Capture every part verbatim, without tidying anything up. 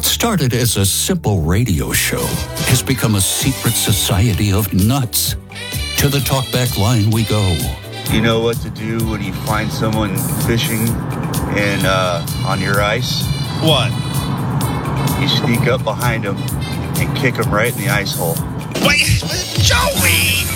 What started as a simple radio show has become a secret society of nuts. To the talkback line we go. You know what to do when you find someone fishing in uh, on your ice? What? You sneak up behind them and kick them right in the ice hole. Wait, Joey!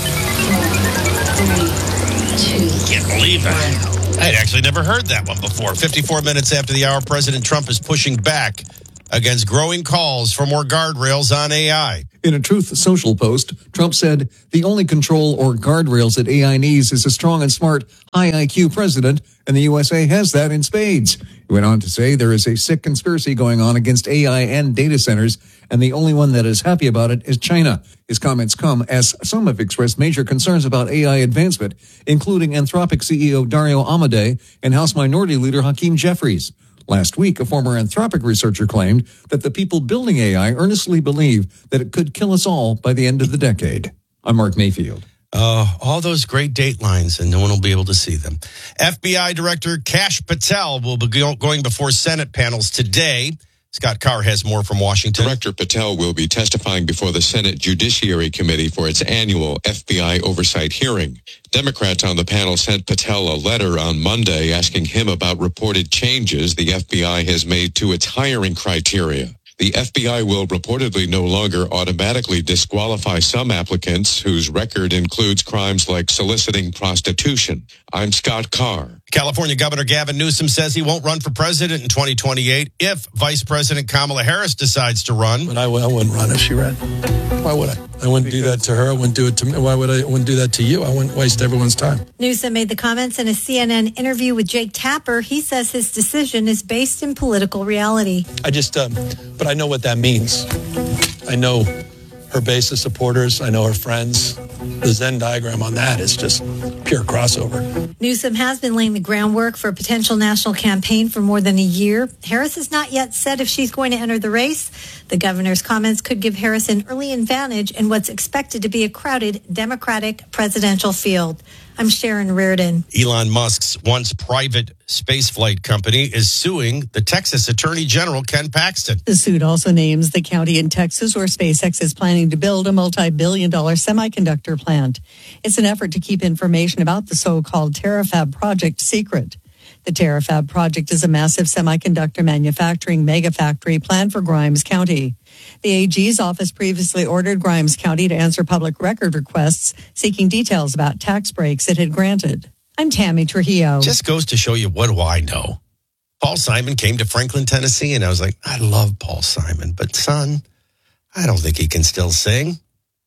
Can't believe it. I had actually never heard that one before. fifty-four minutes after the hour, President Trump is pushing back against growing calls for more guardrails on A I. In a Truth Social post, Trump said the only control or guardrails that A I needs is a strong and smart, high I Q president, and the U S A has that in spades. He went on to say there is a sick conspiracy going on against A I and data centers, and the only one that is happy about it is China. His comments come as some have expressed major concerns about A I advancement, including Anthropic C E O Dario Amodei and House Minority Leader Hakeem Jeffries. Last week, a former Anthropic researcher claimed that the people building A I earnestly believe that it could kill us all by the end of the decade. I'm Mark Mayfield. Uh, all those great datelines, and no one will be able to see them. F B I Director Kash Patel will be go- going before Senate panels today. Scott Carr has more from Washington. Director Patel will be testifying before the Senate Judiciary Committee for its annual F B I oversight hearing. Democrats on the panel sent Patel a letter on Monday asking him about reported changes the F B I has made to its hiring criteria. The F B I will reportedly no longer automatically disqualify some applicants whose record includes crimes like soliciting prostitution. I'm Scott Carr. California Governor Gavin Newsom says he won't run for president in twenty twenty-eight if Vice President Kamala Harris decides to run. But I, I wouldn't run if she ran. Why would I? I wouldn't do that to her. I wouldn't do it to me. Why would I, I wouldn't do that to you? I wouldn't waste everyone's time. Newsom made the comments in a C N N interview with Jake Tapper. He says his decision is based in political reality. I just, um, but I know what that means. I know her base of supporters. I know her friends. The Venn diagram on that is just pure crossover. Newsom has been laying the groundwork for a potential national campaign for more than a year. Harris has not yet said if she's going to enter the race. The governor's comments could give Harris an early advantage in what's expected to be a crowded Democratic presidential field. I'm Sharon Reardon. Elon Musk's once private spaceflight company is suing the Texas Attorney General, Ken Paxton. The suit also names the county in Texas where SpaceX is planning to build a multi-billion dollar semiconductor plant. It's an effort to keep information about the so-called Terafab project secret. The Terafab project is a massive semiconductor manufacturing megafactory planned for Grimes County. The A G's office previously ordered Grimes County to answer public record requests seeking details about tax breaks it had granted. I'm Tammy Trujillo. Just goes to show you, what do I know? Paul Simon came to Franklin, Tennessee, and I was like, I love Paul Simon, but son, I don't think he can still sing.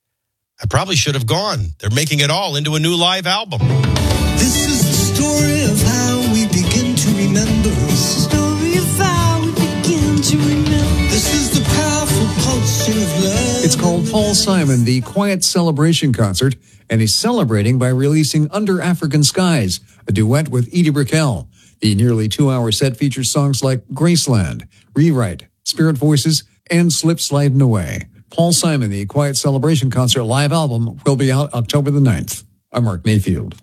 I probably should have gone. They're making it all into a new live album. This is the story of how we begin to remember. This is the story of how we begin to remember. This is the powerful pulsing of love. It's called Paul Simon, the Quiet Celebration Concert, and he's celebrating by releasing Under African Skies, a duet with Edie Brickell. The nearly two-hour set features songs like Graceland, Rewrite, Spirit Voices, and Slip Sliding Away. Paul Simon, the Quiet Celebration Concert live album, will be out October the ninth. I'm Mark Mayfield.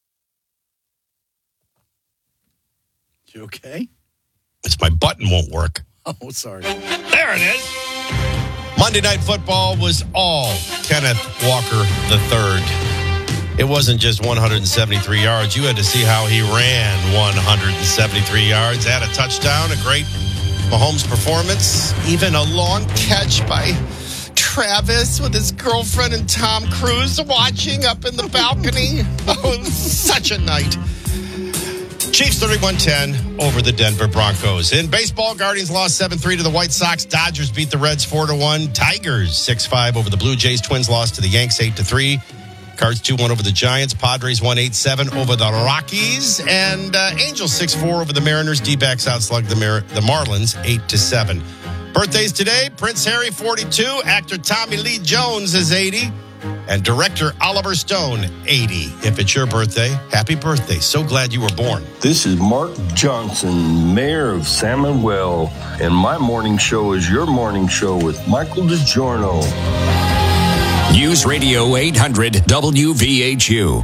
You okay? It's my button won't work. Oh, sorry. There it is. Monday Night Football was all Kenneth Walker the third. It wasn't just one hundred seventy-three yards. You had to see how he ran one hundred seventy-three yards. Had a touchdown, a great Mahomes performance, even a long catch by Travis with his girlfriend and Tom Cruise watching up in the balcony. Oh, it was such a night. Chiefs thirty-one ten over the Denver Broncos. In baseball, Guardians lost seven three to the White Sox. Dodgers beat the Reds four to one. Tigers six five over the Blue Jays. Twins lost to the Yanks eight to three. Cards two one over the Giants. Padres won eight seven over the Rockies. And uh, Angels six four over the Mariners. D-backs outslugged the, Mar- the Marlins eight to seven. Birthdays today, Prince Harry forty-two. Actor Tommy Lee Jones is eighty. And director Oliver Stone, eighty. If it's your birthday, happy birthday. So glad you were born. This is Mark Johnson, mayor of San Manuel, and my morning show is your morning show with Michael DiGiorno. News Radio eight hundred W V H U.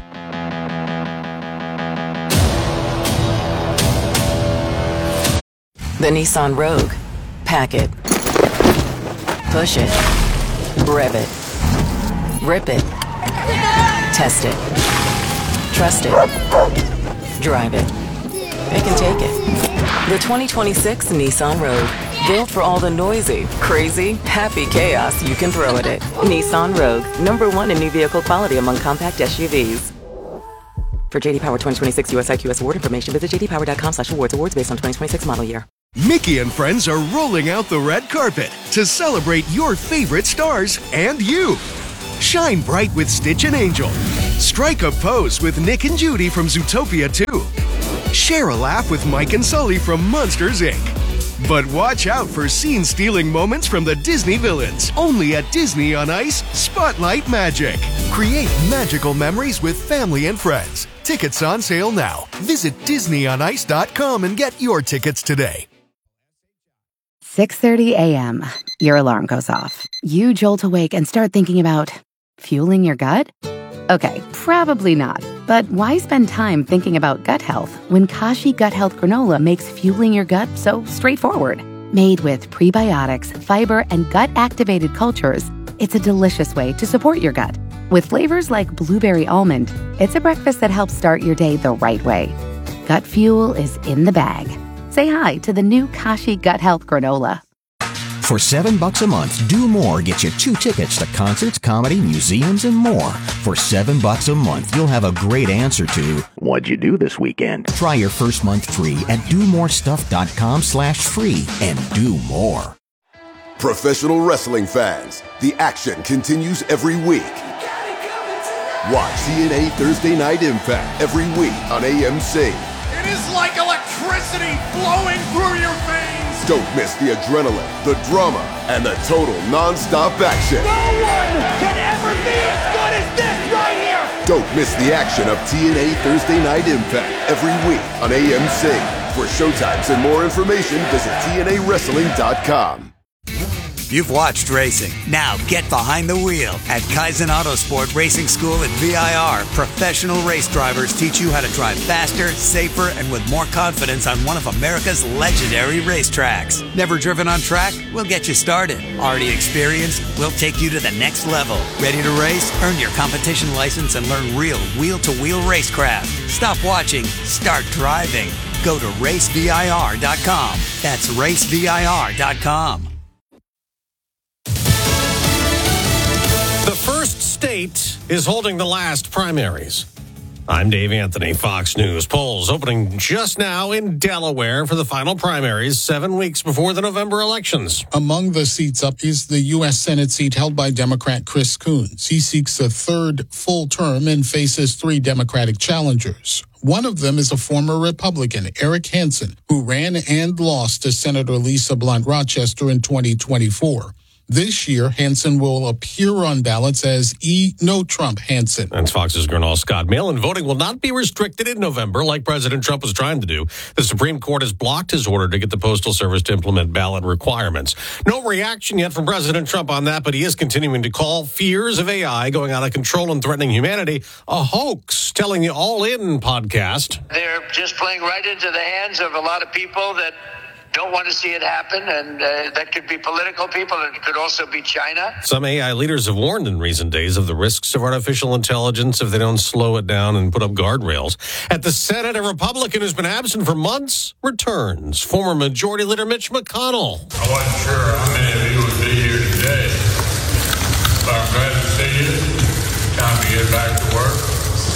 The Nissan Rogue. Pack it. Push it. Rev it. Rip it. Test it. Trust it. Drive it. It can take it. The twenty twenty-six Nissan Rogue. Built for all the noisy, crazy, happy chaos you can throw at it. Nissan Rogue. Number one in new vehicle quality among compact S U Vs. For J D Power twenty twenty-six U S I Q S award information, visit j d power dot com slash awards. Awards based on twenty twenty-six model year. Mickey and friends are rolling out the red carpet to celebrate your favorite stars and you. Shine bright with Stitch and Angel. Strike a pose with Nick and Judy from Zootopia two. Share a laugh with Mike and Sully from Monsters, Incorporated. But watch out for scene-stealing moments from the Disney villains. Only at Disney on Ice, Spotlight Magic. Create magical memories with family and friends. Tickets on sale now. Visit disney on ice dot com and get your tickets today. six thirty a.m. Your alarm goes off. You jolt awake and start thinking about fueling your gut? Okay, probably not. But why spend time thinking about gut health when Kashi Gut Health Granola makes fueling your gut so straightforward? Made with prebiotics, fiber, and gut-activated cultures, it's a delicious way to support your gut. With flavors like blueberry almond, it's a breakfast that helps start your day the right way. Gut fuel is in the bag. Say hi to the new Kashi Gut Health Granola. For seven bucks a month, Do More gets you two tickets to concerts, comedy, museums, and more. For seven bucks a month, you'll have a great answer to what'd you do this weekend? Try your first month free at do more stuff dot com slash free and do more. Professional wrestling fans, the action continues every week. Watch T N A Thursday Night Impact every week on A M C. It is like electricity flowing through your veins. Don't miss the adrenaline, the drama, and the total non-stop action. No one can ever be as good as this right here. Don't miss the action of T N A Thursday Night Impact every week on A M C. For showtimes and more information, visit T N A wrestling dot com. You've watched racing. Now get behind the wheel. At Kaizen Autosport Racing School at V I R, professional race drivers teach you how to drive faster, safer, and with more confidence on one of America's legendary racetracks. Never driven on track? We'll get you started. Already experienced? We'll take you to the next level. Ready to race? Earn your competition license and learn real wheel-to-wheel racecraft. Stop watching. Start driving. Go to race V I R dot com. That's race V I R dot com. The first state is holding the last primaries. I'm Dave Anthony, Fox News. Polls opening just now in Delaware for the final primaries, seven weeks before the November elections. Among the seats up is the U S Senate seat held by Democrat Chris Coons. He seeks a third full term and faces three Democratic challengers. One of them is a former Republican, Eric Hansen, who ran and lost to Senator Lisa Blunt Rochester in twenty twenty-four. This year, Hansen will appear on ballots as E. No Trump Hansen. That's Fox's Gernal Scott. Mail-in voting will not be restricted in November like President Trump was trying to do. The Supreme Court has blocked his order to get the Postal Service to implement ballot requirements. No reaction yet from President Trump on that, but he is continuing to call fears of A I going out of control and threatening humanity a hoax, telling the All In podcast. They're just playing right into the hands of a lot of people that don't want to see it happen, and uh, that could be political people, and it could also be China. Some A I leaders have warned in recent days of the risks of artificial intelligence if they don't slow it down and put up guardrails. At the Senate, a Republican who's been absent for months returns. Former Majority Leader Mitch McConnell. I wasn't sure how many of you would be here today, but I'm glad to see you. Time to get back to work.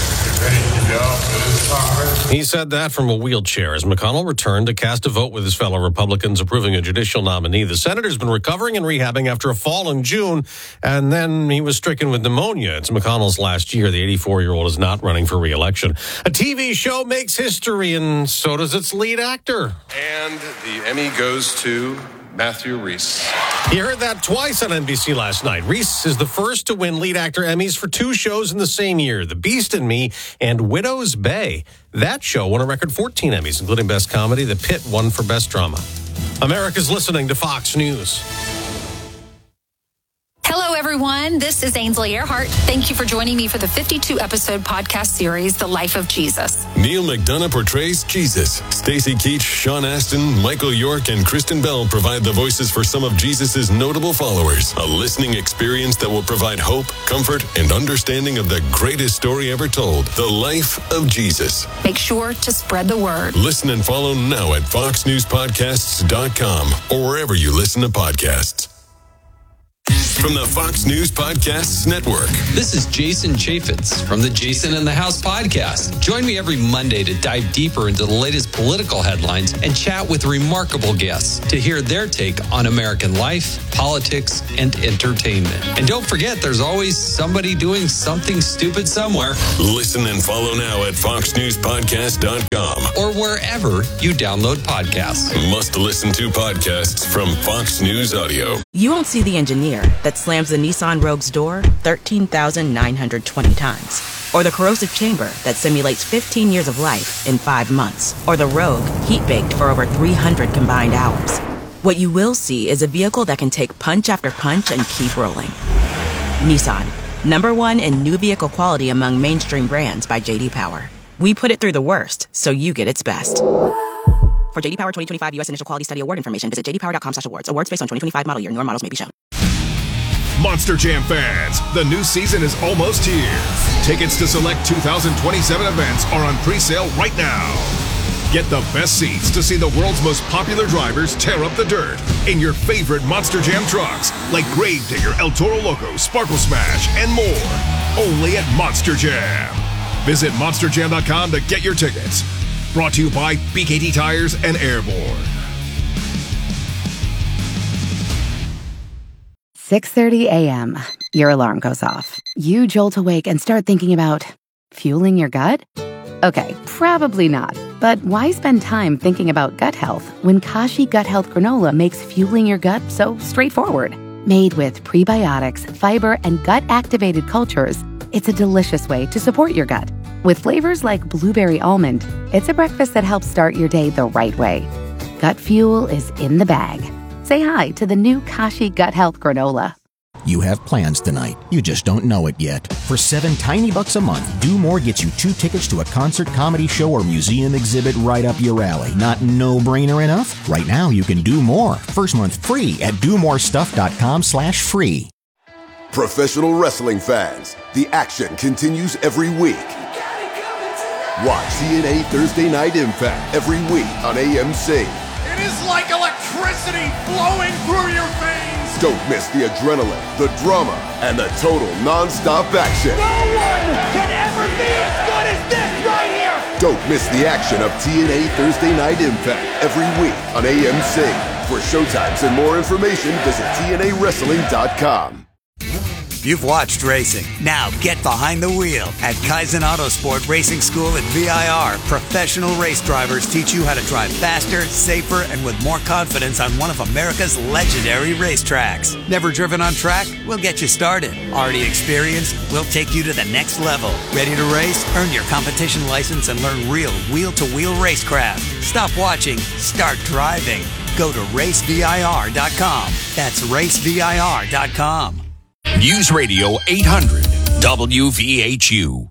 He said that from a wheelchair as McConnell returned to cast a vote with his fellow Republicans approving a judicial nominee. The senator's been recovering and rehabbing after a fall in June, and then he was stricken with pneumonia. It's McConnell's last year. The eighty-four-year-old is not running for re-election. A T V show makes history, and so does its lead actor. And the Emmy goes to Matthew Rhys. You heard that twice on N B C last night. Rhys is the first to win lead actor Emmys for two shows in the same year, The Beast and Me and Widow's Bay. That show won a record fourteen Emmys, including Best Comedy. The Pit won for Best Drama. America's listening to Fox News. Hello, everyone. everyone. This is Ainsley Earhart. Thank you for joining me for the fifty-two episode podcast series, The Life of Jesus. Neil McDonough portrays Jesus. Stacey Keach, Sean Astin, Michael York, and Kristen Bell provide the voices for some of Jesus' notable followers. A listening experience that will provide hope, comfort, and understanding of the greatest story ever told, The Life of Jesus. Make sure to spread the word. Listen and follow now at fox news podcasts dot com or wherever you listen to podcasts. From the Fox News Podcasts Network. This is Jason Chaffetz from the Jason in the House podcast. Join me every Monday to dive deeper into the latest political headlines and chat with remarkable guests to hear their take on American life, politics, and entertainment. And don't forget, there's always somebody doing something stupid somewhere. Listen and follow now at fox news podcast dot com or wherever you download podcasts. Must listen to podcasts from Fox News Audio. You won't see the engineer that slams the Nissan Rogue's door thirteen thousand nine hundred twenty times. Or the corrosive chamber that simulates fifteen years of life in five months. Or the Rogue heat-baked for over three hundred combined hours. What you will see is a vehicle that can take punch after punch and keep rolling. Nissan, number one in new vehicle quality among mainstream brands by J D Power. We put it through the worst, so you get its best. For J D Power twenty twenty-five U S Initial Quality Study Award information, visit j d power dot com slash awards. Awards based on twenty twenty-five model year. Newer models may be shown. Monster Jam fans, the new season is almost here. Tickets to select two thousand twenty-seven events are on pre-sale right now. Get the best seats to see the world's most popular drivers tear up the dirt in your favorite Monster Jam trucks, like Gravedigger, El Toro Loco, Sparkle Smash, and more. Only at Monster Jam. Visit monster jam dot com to get your tickets. Brought to you by B K T Tires and Airborne. six thirty a.m. Your alarm goes off. You jolt awake and start thinking about fueling your gut? Okay, probably not. But why spend time thinking about gut health when Kashi Gut Health Granola makes fueling your gut so straightforward? Made with prebiotics, fiber, and gut-activated cultures, it's a delicious way to support your gut. With flavors like blueberry almond, it's a breakfast that helps start your day the right way. Gut fuel is in the bag. Say hi to the new Kashi Gut Health Granola. You have plans tonight. You just don't know it yet. For seven tiny bucks a month, Do More gets you two tickets to a concert, comedy show, or museum exhibit right up your alley. Not no-brainer enough? Right now, you can do more. First month free at do more stuff dot com slash free. Professional wrestling fans, the action continues every week. Watch T N A Thursday Night Impact every week on A M C. It is like electricity flowing through your veins. Don't miss the adrenaline, the drama, and the total non-stop action. No one can ever be as good as this right here. Don't miss the action of T N A Thursday Night Impact every week on A M C. For showtimes and more information, visit T N A wrestling dot com. You've watched racing. Now get behind the wheel. At Kaizen Autosport Racing School at V I R, professional race drivers teach you how to drive faster, safer, and with more confidence on one of America's legendary racetracks. Never driven on track? We'll get you started. Already experienced? We'll take you to the next level. Ready to race? Earn your competition license and learn real wheel-to-wheel racecraft. Stop watching. Start driving. Go to race V I R dot com. That's race V I R dot com. News Radio eight hundred W V H U.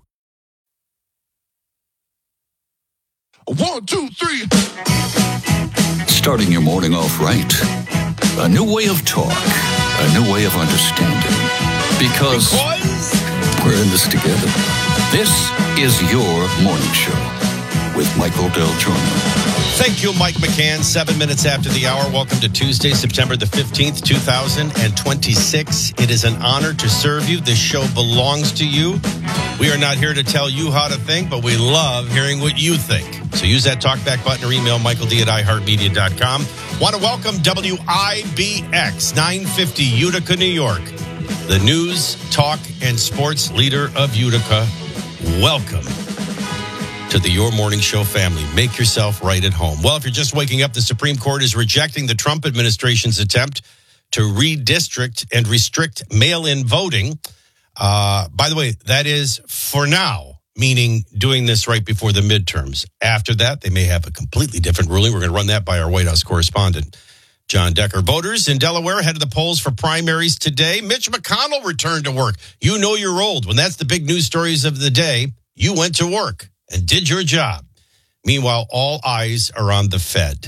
One, two, three. Starting your morning off right. A new way of talk. A new way of understanding. Because, because we're in this together. This is your morning show with Michael Del Giorno. Thank you, Mike McCann. Seven minutes after the hour. Welcome to Tuesday, September the fifteenth, two thousand twenty-six. It is an honor to serve you. This show belongs to you. We are not here to tell you how to think, but we love hearing what you think. So use that talkback button or email Michael D at i heart media dot com. Want to welcome W I B X nine fifty Utica, New York, the news, talk, and sports leader of Utica. Welcome to the Your Morning Show family. Make yourself right at home. Well, if you're just waking up, the Supreme Court is rejecting the Trump administration's attempt to redistrict and restrict mail-in voting. Uh, by the way, that is for now, meaning doing this right before the midterms. After that, they may have a completely different ruling. We're going to run that by our White House correspondent. John Decker. Voters in Delaware head to the polls for primaries today. Mitch McConnell returned to work. You know you're old. When that's the big news stories of the day, you went to work and did your job. Meanwhile, all eyes are on the Fed.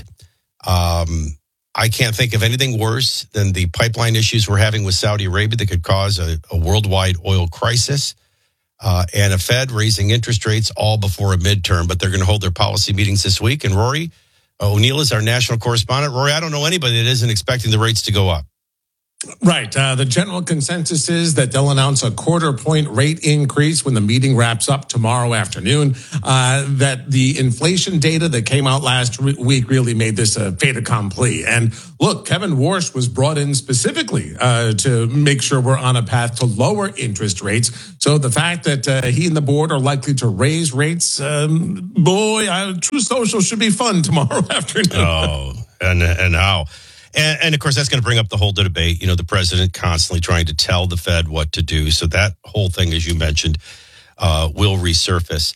Um, I can't think of anything worse than the pipeline issues we're having with Saudi Arabia that could cause a, a worldwide oil crisis. Uh, and a Fed raising interest rates all before a midterm, but they're going to hold their policy meetings this week. And Rory O'Neill is our national correspondent. Rory, I don't know anybody that isn't expecting the rates to go up. Right. Uh, the general consensus is that they'll announce a quarter point rate increase when the meeting wraps up tomorrow afternoon. Uh, that the inflation data that came out last re- week really made this a fait accompli. And look, Kevin Warsh was brought in specifically uh, to make sure we're on a path to lower interest rates. So the fact that uh, he and the board are likely to raise rates, um, boy, uh, True Social should be fun tomorrow afternoon. Oh, and and how? And, and, of course, that's going to bring up the whole debate. You know, the president constantly trying to tell the Fed what to do. So that whole thing, as you mentioned, uh, will resurface.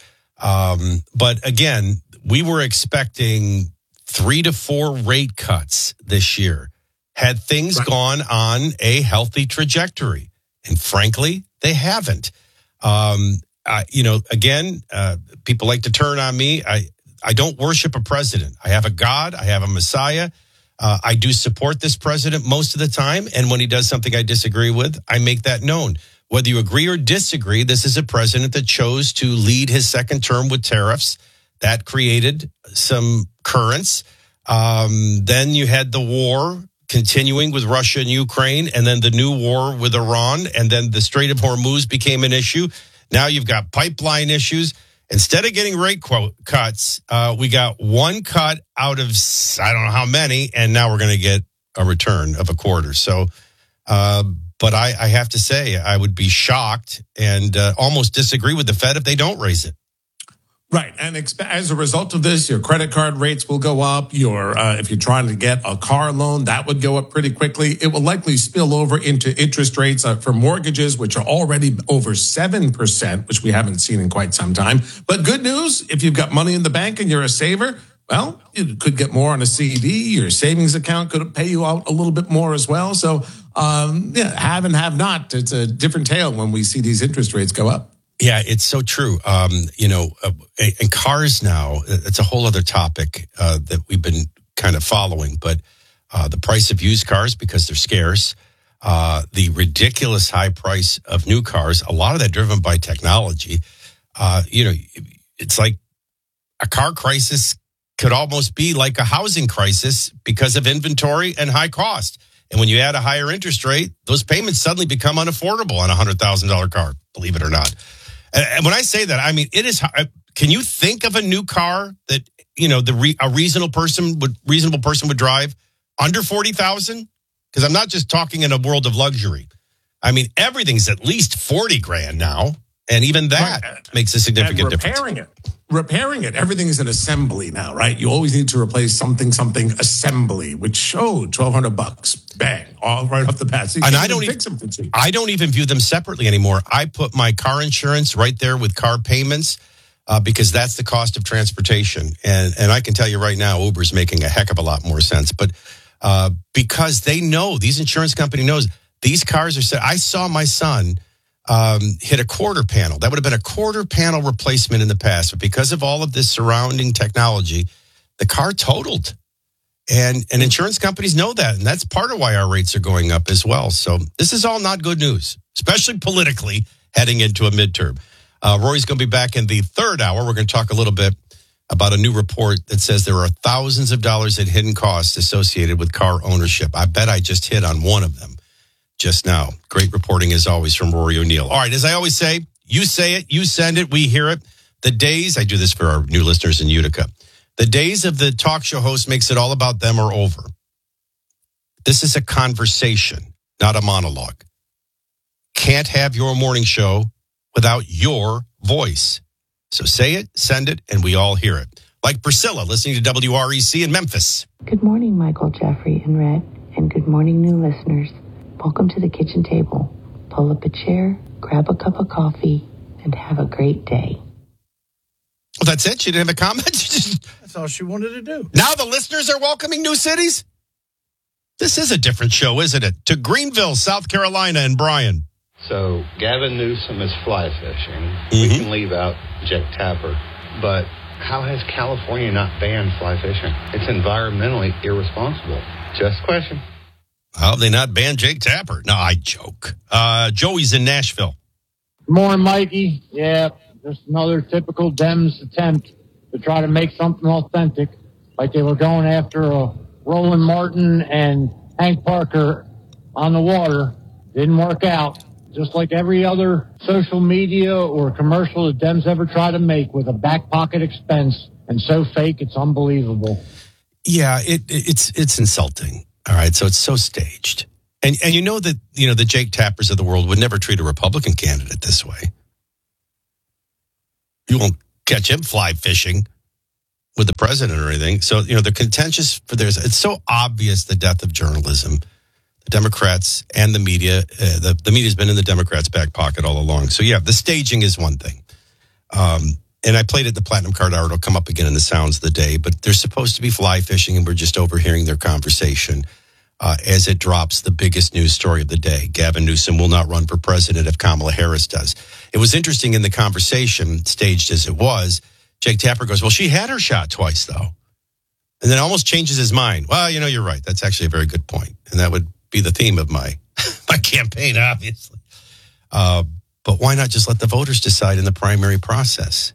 Um, but again, we were expecting three to four rate cuts this year. Had things right. gone on a healthy trajectory. And frankly, they haven't. Um, I, you know, again, uh, people like to turn on me. I, I don't worship a president. I have a God. I have a Messiah. Uh, I do support this president most of the time, and when he does something I disagree with, I make that known. Whether you agree or disagree, this is a president that chose to lead his second term with tariffs. That created some currents. Um, then you had the war continuing with Russia and Ukraine, and then the new war with Iran, and then the Strait of Hormuz became an issue. Now you've got pipeline issues. Instead of getting rate quote cuts, uh, we got one cut out of I don't know how many, and now we're going to get a return of a quarter. So, uh, but I, I have to say, I would be shocked and uh, almost disagree with the Fed if they don't raise it. Right. And exp- as a result of this, your credit card rates will go up. Your uh, if you're trying to get a car loan, that would go up pretty quickly. It will likely spill over into interest rates uh, for mortgages, which are already over seven percent, which we haven't seen in quite some time. But good news, if you've got money in the bank and you're a saver, well, you could get more on a C D. Your savings account could pay you out a little bit more as well. So, um, yeah, have and have not. It's a different tale when we see these interest rates go up. Yeah, it's so true. Um, you know, uh, and cars now, it's a whole other topic uh, that we've been kind of following. But uh, the price of used cars, because they're scarce, uh, the ridiculous high price of new cars, a lot of that driven by technology. Uh, you know, it's like a car crisis could almost be like a housing crisis because of inventory and high cost. And when you add a higher interest rate, those payments suddenly become unaffordable on a one hundred thousand dollars car, believe it or not. And when I say that, I mean, it is. Can you think of a new car that, you know, the re, a reasonable person would reasonable person would drive under forty thousand? Because I'm not just talking in a world of luxury. I mean, everything's at least forty grand now. And even that right. makes a significant and repairing difference. It. Repairing it. Everything is an assembly now, right? You always need to replace something, something assembly, which showed twelve hundred bucks. Bang. All right off the bat. So and I don't, even, I don't even view them separately anymore. I put my car insurance right there with car payments uh, because that's the cost of transportation. And, and I can tell you right now, Uber's making a heck of a lot more sense. But uh, because they know, these insurance company knows, these cars are set. I saw my son um, hit a quarter panel. That would have been a quarter panel replacement in the past. But because of all of this surrounding technology, the car totaled. And, and insurance companies know that. And that's part of why our rates are going up as well. So this is all not good news, especially politically heading into a midterm. Uh, Rory's going to be back in the third hour. We're going to talk a little bit about a new report that says there are thousands of dollars in hidden costs associated with car ownership. I bet I just hit on one of them just now. Great reporting as always from Rory O'Neill. All right, as I always say, you say it, you send it, we hear it. The days, I do this for our new listeners in Utica, the days of the talk show host makes it all about them are over. This is a conversation, not a monologue. Can't have your morning show without your voice. So say it, send it, and we all hear it. Like Priscilla listening to W R E C in Memphis. Good morning, Michael, Jeffrey, and Red, and good morning, new listeners. Welcome to the kitchen table. Pull up a chair, grab a cup of coffee, and have a great day. Well, that's it? She didn't have a comment? That's all she wanted to do. Now the listeners are welcoming new cities? This is a different show, isn't it? To Greenville, South Carolina, and Brian. So Gavin Newsom is fly fishing. Mm-hmm. We can leave out Jake Tapper. But how has California not banned fly fishing? It's environmentally irresponsible. Just a question. How have they not banned Jake Tapper? No, I joke. Uh, Joey's in Nashville. Good morning, Mikey. Yeah, just another typical Dems attempt to try to make something authentic, like they were going after a Roland Martin and Hank Parker on the water. Didn't work out. Just like every other social media or commercial that Dems ever try to make with a back pocket expense, and so fake it's unbelievable. Yeah, it, it's it's insulting. All right, so it's so staged. And and you know that, you know, the Jake Tappers of the world would never treat a Republican candidate this way. You won't catch him fly fishing with the president or anything. So, you know, they're contentious for theirs. It's so obvious, the death of journalism. The Democrats and the media, uh, the, the media's been in the Democrats' back pocket all along. So, yeah, the staging is one thing. Um, and I played it, the Platinum Card Hour. It'll come up again in the sounds of the day. But they're supposed to be fly fishing, and we're just overhearing their conversation uh, as it drops the biggest news story of the day. Gavin Newsom will not run for president if Kamala Harris does. It was interesting in the conversation, staged as it was, Jake Tapper goes, well, she had her shot twice, though. And then almost changes his mind. Well, you know, you're right. That's actually a very good point. And that would be the theme of my my campaign, obviously. Uh, but why not just let the voters decide in the primary process?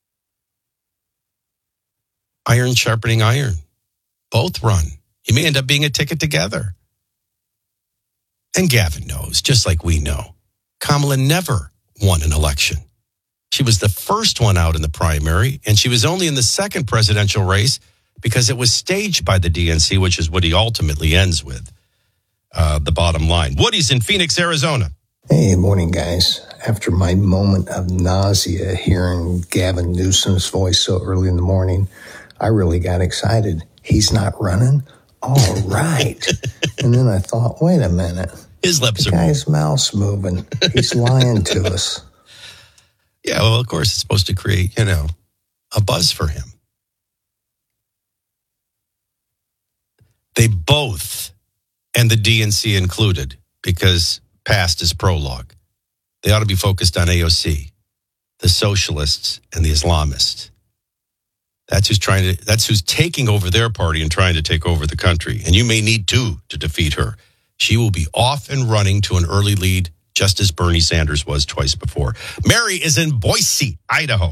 Iron sharpening iron. Both run. You may end up being a ticket together. And Gavin knows, just like we know, Kamala never won an election. She was the first one out in the primary, and she was only in the second presidential race because it was staged by the D N C, which is what he ultimately ends with. Uh, the bottom line. Woody's in Phoenix, Arizona. Hey, morning, guys. After my moment of nausea hearing Gavin Newsom's voice so early in the morning, I really got excited. He's not running? All right. And then I thought, wait a minute. His lips the are guy's mouth's moving. He's lying to us. Yeah, well, of course, it's supposed to create, you know, a buzz for him. They both, and the D N C included, because past is prologue, they ought to be focused on A O C, the socialists and the Islamists. That's who's trying to, that's who's taking over their party and trying to take over the country. And you may need two to defeat her. She will be off and running to an early lead, just as Bernie Sanders was twice before. Mary is in Boise, Idaho.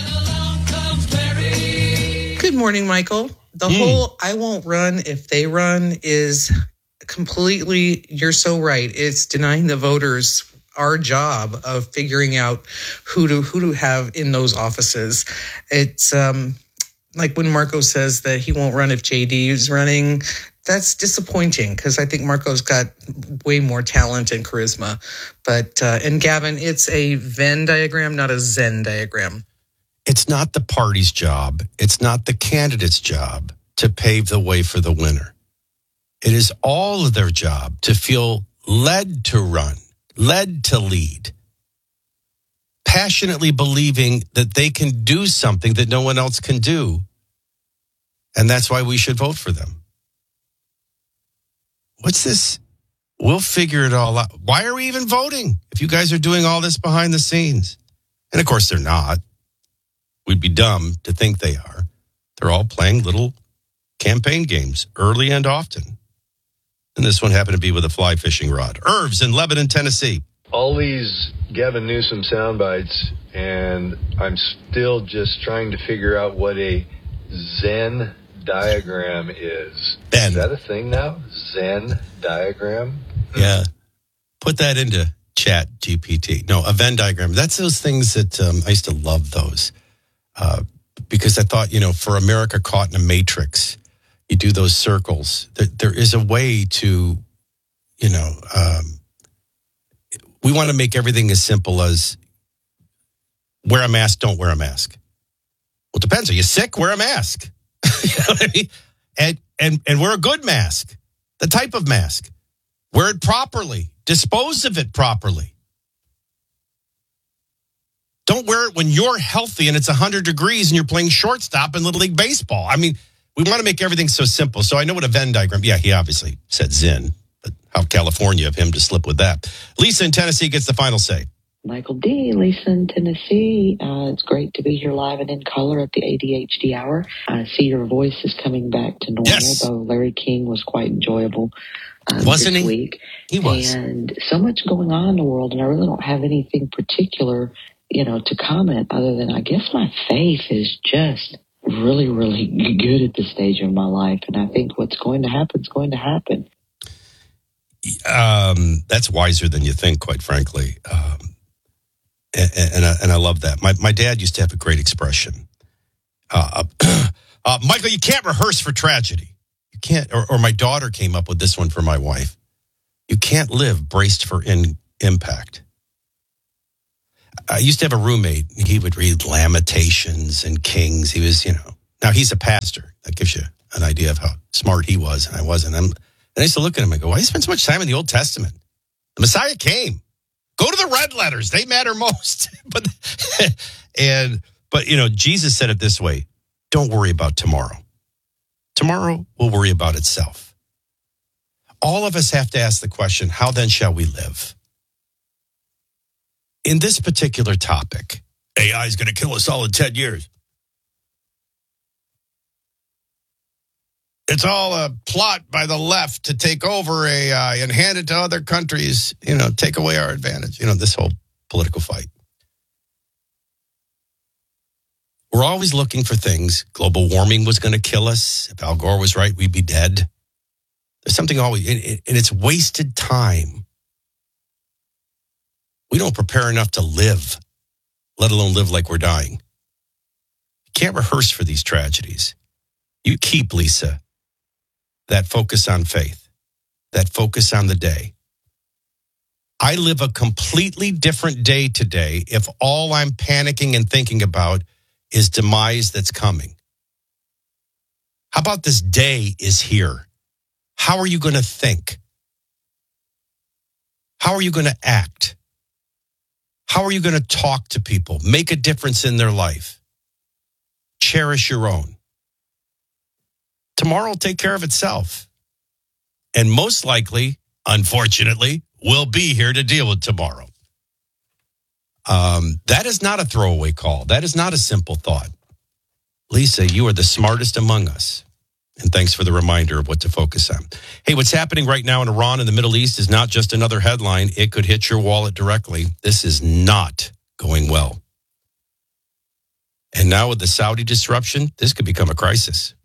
Good morning, Michael. The mm. whole I won't run if they run is completely, you're so right. It's denying the voters our job of figuring out who to who to have in those offices. It's um, like when Marco says that he won't run if J D is running. That's disappointing because I think Marco's got way more talent and charisma. But, uh, and Gavin, it's a Venn diagram, not a Zen diagram. It's not the party's job. It's not the candidate's job to pave the way for the winner. It is all of their job to feel led to run, led to lead, passionately believing that they can do something that no one else can do. And that's why we should vote for them. What's this? We'll figure it all out. Why are we even voting if you guys are doing all this behind the scenes? And of course, they're not. We'd be dumb to think they are. They're all playing little campaign games early and often. And this one happened to be with a fly fishing rod. Irv's in Lebanon, Tennessee. All these Gavin Newsom sound bites, and I'm still just trying to figure out what a Zen diagram is. Ben. Is that a thing now? Zen diagram? Yeah. Put that into Chat G P T. No, a Venn diagram. That's those things that um, I used to love those. Uh, because I thought, you know, for America caught in a matrix, you do those circles. There, there is a way to, you know, um, we want to make everything as simple as wear a mask, don't wear a mask. Well, it depends. Are you sick? Wear a mask. You know what I mean? And, and, and wear a good mask, the type of mask. Wear it properly. Dispose of it properly. Don't wear it when you're healthy and it's one hundred degrees and you're playing shortstop in Little League Baseball. I mean, We want to make everything so simple. So I know what a Venn diagram, yeah, he obviously said Zen, but how California of him to slip with that. Lisa in Tennessee gets the final say. Michael D., Lisa in Tennessee. Uh, it's great to be here live and in color at the A D H D hour. I see your voice is coming back to normal, yes. though Larry King was quite enjoyable uh, Wasn't this he? week. He was. And so much going on in the world, and I really don't have anything particular, you know, to comment other than I guess my faith is just really, really good at this stage of my life. And I think what's going to happen is going to happen. Um, that's wiser than you think, quite frankly. Um, and, and, I, and I love that. My my dad used to have a great expression. Uh, uh, Michael, you can't rehearse for tragedy. You can't, or, or my daughter came up with this one for my wife. You can't live braced for in, impact. I used to have a roommate. He would read Lamentations and Kings. He was, you know, now he's a pastor. That gives you an idea of how smart he was, and I wasn't. I'm, and I used to look at him and go, why do you spend so much time in the Old Testament? The Messiah came. Go to the red letters. They matter most. but, and, but, you know, Jesus said it this way. Don't worry about tomorrow. Tomorrow will worry about itself. All of us have to ask the question, how then shall we live? In this particular topic, A I is going to kill us all in ten years. It's all a plot by the left to take over A I and hand it to other countries, you know, take away our advantage. You know, this whole political fight. We're always looking for things. Global warming was going to kill us. If Al Gore was right, we'd be dead. There's something always, and it's wasted time. We don't prepare enough to live, let alone live like we're dying. You can't rehearse for these tragedies. You keep, Lisa, that focus on faith, that focus on the day. I live a completely different day today if all I'm panicking and thinking about is demise that's coming. How about this day is here? How are you going to think? How are you going to act? How are you going to talk to people? Make a difference in their life. Cherish your own. Tomorrow will take care of itself. And most likely, unfortunately, we'll be here to deal with tomorrow. Um, that is not a throwaway call. That is not a simple thought. Lisa, you are the smartest among us. And thanks for the reminder of what to focus on. Hey, what's happening right now in Iran and the Middle East is not just another headline. It could hit your wallet directly. This is not going well. And now with the Saudi disruption, this could become a crisis.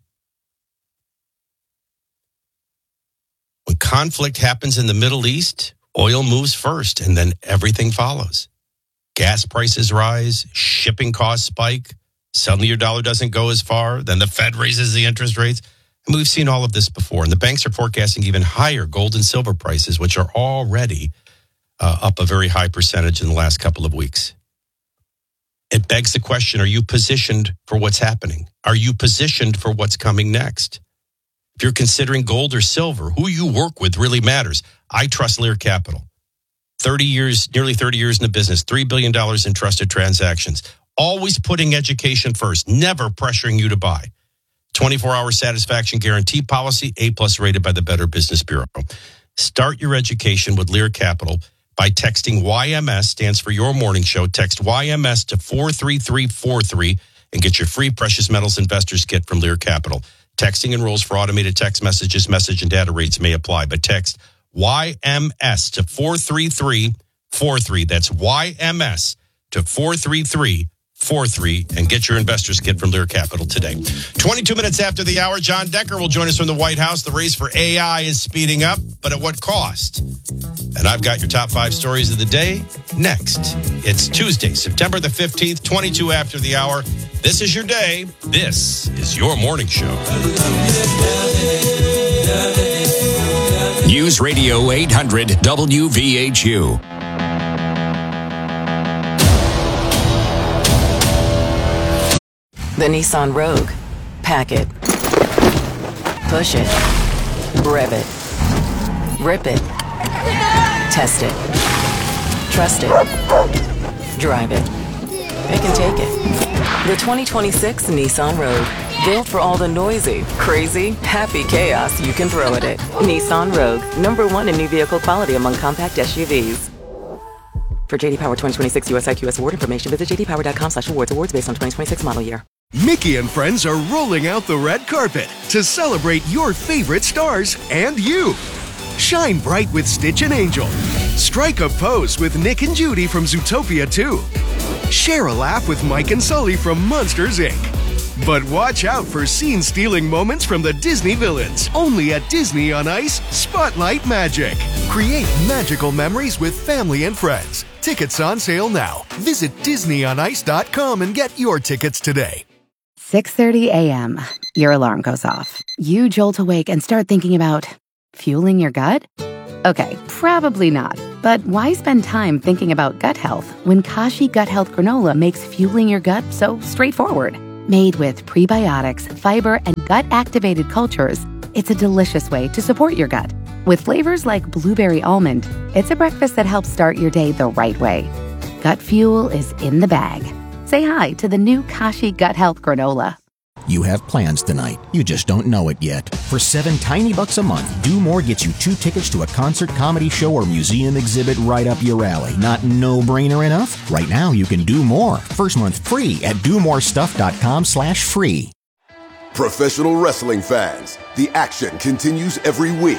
When conflict happens in the Middle East, oil moves first and then everything follows. Gas prices rise, shipping costs spike. Suddenly your dollar doesn't go as far. Then the Fed raises the interest rates. And we've seen all of this before. And the banks are forecasting even higher gold and silver prices, which are already uh, up a very high percentage in the last couple of weeks. It begs the question, are you positioned for what's happening? Are you positioned for what's coming next? If you're considering gold or silver, who you work with really matters. I trust Lear Capital. thirty years, nearly thirty years in the business, three billion dollars in trusted transactions. Always putting education first, never pressuring you to buy. twenty-four hour satisfaction guarantee policy, A-plus rated by the Better Business Bureau. Start your education with Lear Capital by texting Y M S, stands for Your Morning Show. Text Y M S to four three three four three and get your free Precious Metals Investors Kit from Lear Capital. Texting enrolls for automated text messages. Message and data rates may apply, but text Y M S to four three three four three. That's Y M S to four three three four three and get your investors kit from Lear Capital today. twenty-two minutes after the hour, John Decker will join us from the White House. The race for A I is speeding up, but at what cost? And I've got your top five stories of the day next. It's Tuesday, September the fifteenth, twenty-two after the hour. This is your day. This is your morning show. News Radio eight hundred W V H U. The Nissan Rogue. Pack it. Push it. Rev it. Rip it. Test it. Trust it. Drive it. It can take it. The twenty twenty-six Nissan Rogue. Built for all the noisy, crazy, happy chaos you can throw at it. Nissan Rogue, number one in new vehicle quality among compact S U Vs. For J D Power twenty twenty-six U S I Q S award information, visit j d power dot com slash awards. Awards based on twenty twenty-six model year. Mickey and friends are rolling out the red carpet to celebrate your favorite stars and you. Shine bright with Stitch and Angel. Strike a pose with Nick and Judy from Zootopia two. Share a laugh with Mike and Sully from Monsters, Incorporated. But watch out for scene-stealing moments from the Disney villains. Only at Disney on Ice, Spotlight Magic. Create magical memories with family and friends. Tickets on sale now. Visit disney on ice dot com and get your tickets today. six thirty a.m. Your alarm goes off. You jolt awake and start thinking about fueling your gut? Okay, probably not. But why spend time thinking about gut health when Kashi Gut Health Granola makes fueling your gut so straightforward? Made with prebiotics, fiber, and gut-activated cultures, it's a delicious way to support your gut. With flavors like blueberry almond, it's a breakfast that helps start your day the right way. Gut fuel is in the bag. Say hi to the new Kashi Gut Health Granola. You have plans tonight. You just don't know it yet. For seven tiny bucks a month, Do More gets you two tickets to a concert, comedy show, or museum exhibit right up your alley. Not no-brainer enough? Right now, you can do more. First month free at do more stuff dot com slash free. Professional wrestling fans, the action continues every week.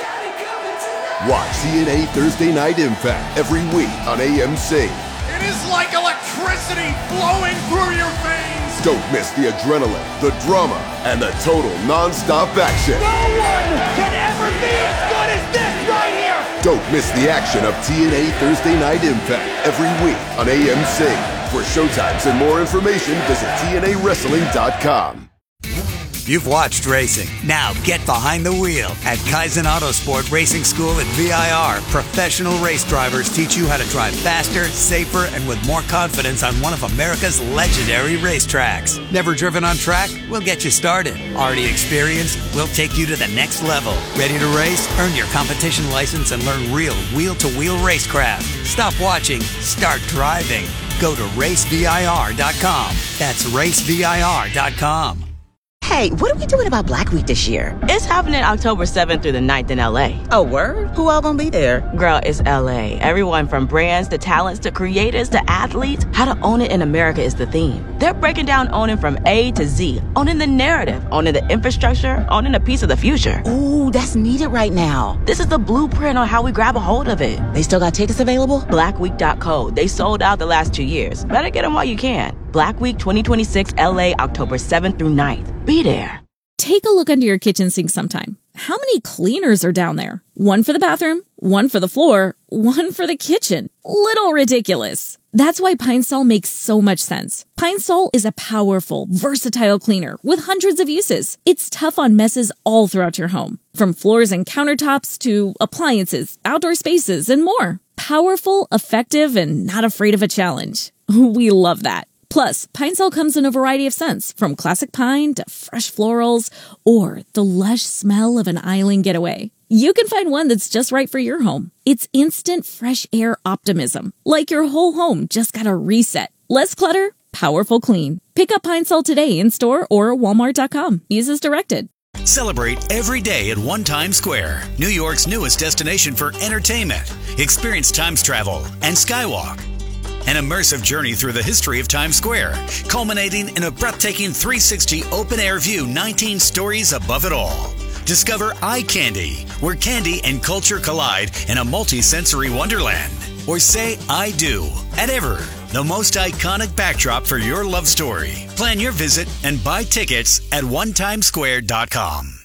Watch T N A Thursday Night Impact every week on A M C. It is like electricity flowing through your veins. Don't miss the adrenaline, the drama, and the total non-stop action. No one can ever be as good as this right here. Don't miss the action of T N A Thursday Night Impact every week on A M C. For showtimes and more information, visit T N A wrestling dot com. You've watched racing. Now get behind the wheel. At Kaizen Autosport Racing School at V I R, professional race drivers teach you how to drive faster, safer, and with more confidence on one of America's legendary racetracks. Never driven on track? We'll get you started. Already experienced? We'll take you to the next level. Ready to race? Earn your competition license and learn real wheel-to-wheel racecraft. Stop watching. Start driving. Go to race V I R dot com. That's race V I R dot com. Hey, what are we doing about Black Week this year? It's happening October seventh through the ninth in L A. Oh, word? Who all gonna be there? Girl, it's L A. Everyone from brands to talents to creators to athletes. How to own it in America is the theme. They're breaking down owning from A to Z. Owning the narrative, owning the infrastructure, owning a piece of the future. Ooh, that's needed right now. This is the blueprint on how we grab a hold of it. They still got tickets available? black week dot co. They sold out the last two years. Better get them while you can. Black Week twenty twenty-six L A, October seventh through ninth. Be there. Take a look under your kitchen sink sometime. How many cleaners are down there? One for the bathroom, one for the floor, one for the kitchen. Little ridiculous. That's why Pine Sol makes so much sense. Pine Sol is a powerful, versatile cleaner with hundreds of uses. It's tough on messes all throughout your home, from floors and countertops to appliances, outdoor spaces, and more. Powerful, effective, and not afraid of a challenge. We love that. Plus, Pine Sol comes in a variety of scents, from classic pine to fresh florals, or the lush smell of an island getaway. You can find one that's just right for your home. It's instant fresh air optimism, like your whole home just got a reset. Less clutter, powerful clean. Pick up Pine Sol today in store or walmart dot com. Use as directed. Celebrate every day at One Times Square, New York's newest destination for entertainment. Experience Times travel and Skywalk. An immersive journey through the history of Times Square, culminating in a breathtaking three sixty open-air view, nineteen stories above it all. Discover Eye Candy, where candy and culture collide in a multi-sensory wonderland. Or say I do at Ever, the most iconic backdrop for your love story. Plan your visit and buy tickets at one times square dot com.